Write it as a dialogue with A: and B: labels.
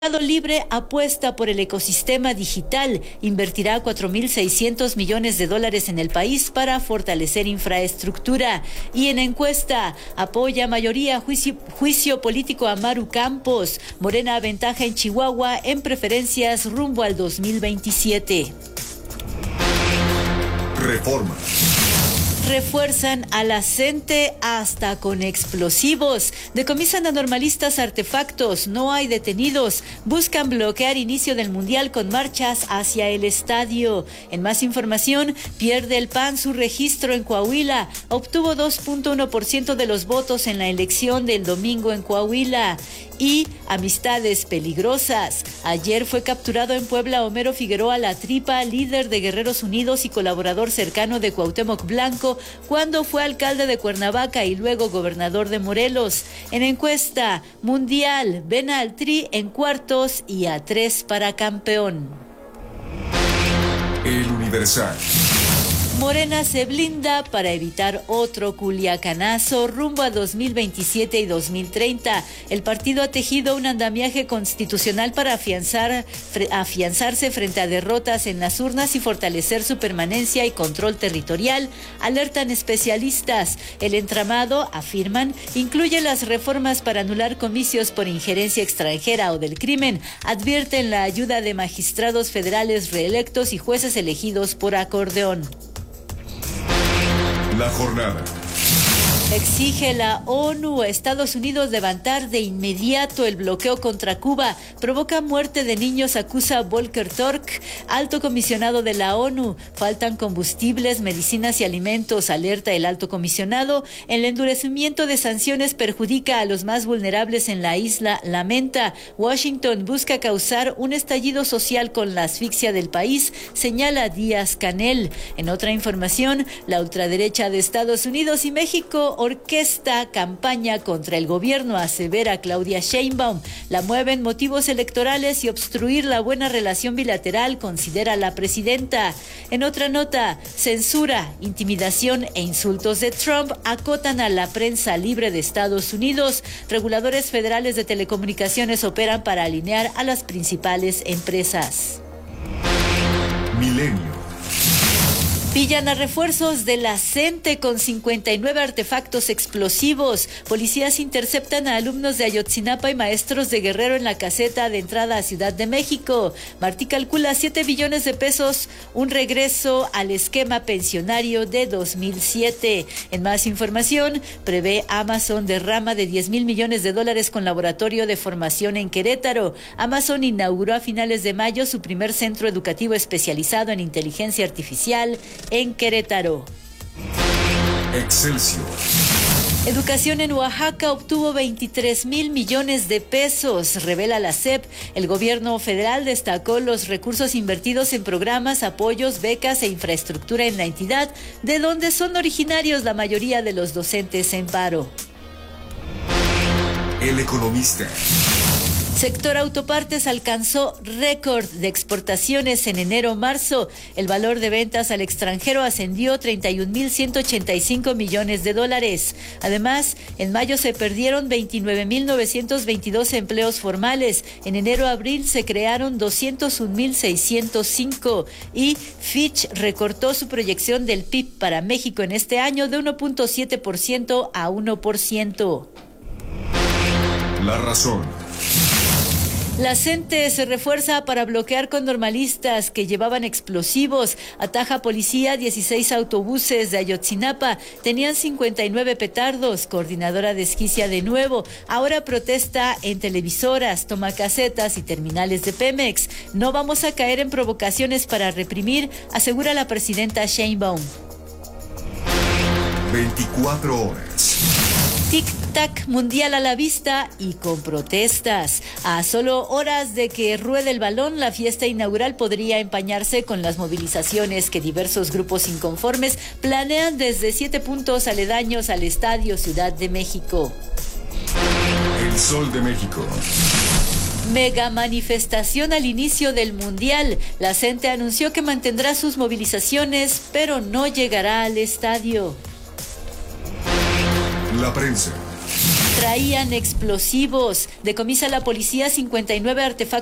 A: Mercado Libre apuesta por el ecosistema digital, invertirá $4.600 millones en el país para fortalecer infraestructura. Y en encuesta, apoya mayoría juicio político a Maru Campos. Morena aventaja en Chihuahua en preferencias rumbo al 2027.
B: Reforma.
A: Refuerzan a la CENTE hasta con explosivos. Decomisan a normalistas artefactos. No hay detenidos. Buscan bloquear inicio del Mundial con marchas hacia el estadio. En más información, pierde el PAN su registro en Coahuila. Obtuvo 2.1% de los votos en la elección del domingo en Coahuila. Y amistades peligrosas. Ayer fue capturado en Puebla Homero Figueroa La Tripa, líder de Guerreros Unidos y colaborador cercano de Cuauhtémoc Blanco, cuando fue alcalde de Cuernavaca y luego gobernador de Morelos. En encuesta mundial, ven al Tri en cuartos y a 3 para campeón.
B: El Universal.
A: Morena se blinda para evitar otro culiacanazo rumbo a 2027 y 2030. El partido ha tejido un andamiaje constitucional para afianzarse frente a derrotas en las urnas y fortalecer su permanencia y control territorial, alertan especialistas. El entramado, afirman, incluye las reformas para anular comicios por injerencia extranjera o del crimen, advierten la ayuda de magistrados federales reelectos y jueces elegidos por acordeón.
B: La jornada.
A: Exige la ONU a Estados Unidos levantar de inmediato el bloqueo contra Cuba. Provoca muerte de niños, acusa Volker Turk, alto comisionado de la ONU. Faltan combustibles, medicinas y alimentos, alerta el alto comisionado. El endurecimiento de sanciones perjudica a los más vulnerables en la isla, lamenta. Washington busca causar un estallido social con la asfixia del país, señala Díaz-Canel. En otra información, la ultraderecha de Estados Unidos y México orquesta campaña contra el gobierno, asevera Claudia Sheinbaum. La mueven motivos electorales y obstruir la buena relación bilateral, considera la presidenta. En otra nota, censura, intimidación e insultos de Trump acotan a la prensa libre de Estados Unidos. Reguladores federales de telecomunicaciones operan para alinear a las principales empresas.
B: Milenio.
A: Pillan a refuerzos de la CENTE con 59 artefactos explosivos. Policías interceptan a alumnos de Ayotzinapa y maestros de Guerrero en la caseta de entrada a Ciudad de México. Martí calcula 7 billones de pesos, un regreso al esquema pensionario de 2007. En más información, prevé Amazon derrama de $10,000 millones con laboratorio de formación en Querétaro. Amazon inauguró a finales de mayo su primer centro educativo especializado en inteligencia artificial en Querétaro.
B: Excelsior.
A: Educación en Oaxaca obtuvo $23,000 millones, revela la SEP. El gobierno federal destacó los recursos invertidos en programas, apoyos, becas e infraestructura en la entidad, de donde son originarios la mayoría de los docentes en paro.
B: El Economista.
A: Sector autopartes alcanzó récord de exportaciones en enero-marzo. El valor de ventas al extranjero ascendió $31,185 millones. Además, en mayo se perdieron 29,922 empleos formales. En enero-abril se crearon 201,605 y Fitch recortó su proyección del PIB para México en este año de 1.7% a 1%.
B: La razón.
A: La CENTE se refuerza para bloquear con normalistas que llevaban explosivos. Ataja policía 16 autobuses de Ayotzinapa. Tenían 59 petardos. Coordinadora desquicia de nuevo. Ahora protesta en televisoras, toma casetas y terminales de Pemex. No vamos a caer en provocaciones para reprimir, asegura la presidenta Sheinbaum.
B: 24 horas.
A: Tic-tac mundial a la vista y con protestas. A solo horas de que ruede el balón, la fiesta inaugural podría empañarse con las movilizaciones que diversos grupos inconformes planean desde 7 puntos aledaños al Estadio Ciudad de México.
B: El Sol de México.
A: Mega manifestación al inicio del Mundial. La CENTE anunció que mantendrá sus movilizaciones, pero no llegará al estadio.
B: La prensa.
A: Traían explosivos. Decomisa la policía 59 artefactos